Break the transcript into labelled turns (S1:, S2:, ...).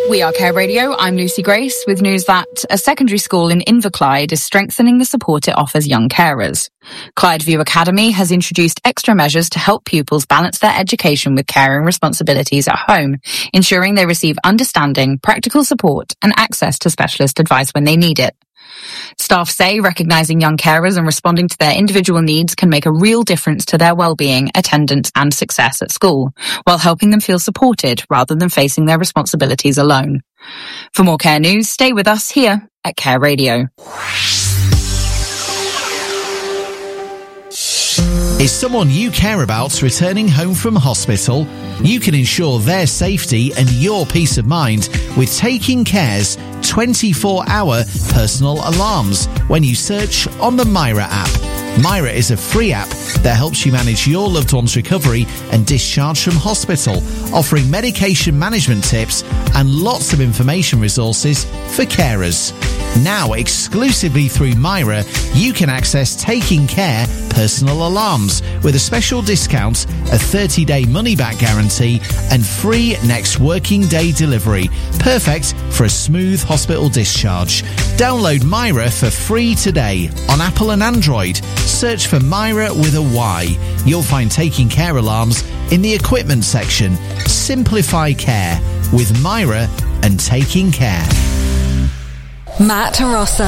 S1: We are Care Radio. I'm Lucy Grace with news that a secondary school in Inverclyde is strengthening the support it offers young carers. Clydeview Academy has introduced extra measures to help pupils balance their education with caring responsibilities at home, ensuring they receive understanding, practical support and access to specialist advice when they need it. Staff say recognising young carers and responding to their individual needs can make a real difference to their well-being, attendance and success at school, while helping them feel supported rather than facing their responsibilities alone. For more care news, stay with us here at Care Radio.
S2: Is someone you care about returning home from hospital? You can ensure their safety and your peace of mind with Taking Care's 24-hour personal alarms when you search on the Myra app. Myra is a free app that helps you manage your loved one's recovery and discharge from hospital, offering medication management tips and lots of information resources for carers. Now, exclusively through Myra, you can access Taking Care personal alarms with a special discount, a 30-day money-back guarantee and free next working day delivery. Perfect for a smooth hospital discharge. Download Myra for free today on Apple and Android. Search for Myra with a Y. You'll find Taking Care alarms in the equipment section. Simplify care with Myra and Taking Care.
S3: Matt Rossa.